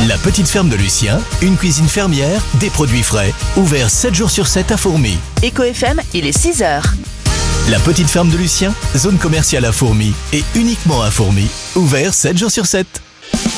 La petite ferme de Lucien, une cuisine fermière, des produits frais, ouvert 7 jours sur 7 à Fourmies. Éco FM, il est 6h. La petite ferme de Lucien, zone commerciale à Fourmies et uniquement à Fourmies, ouvert 7 jours sur 7.